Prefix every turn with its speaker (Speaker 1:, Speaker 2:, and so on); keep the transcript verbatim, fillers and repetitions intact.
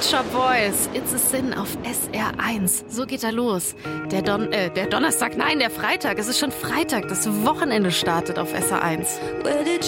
Speaker 1: Pet Shop Boys, It's a Sin auf S R eins. So geht er los. Der, Don äh, der Donnerstag, nein, der Freitag. Es ist schon Freitag. Das Wochenende startet auf S R eins.